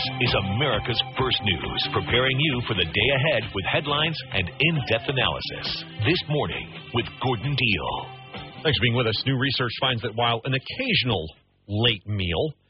is America's First News, preparing you for the day ahead with headlines and in-depth analysis. This morning with Gordon Deal. Thanks for being with us. New research finds that while an occasional late meal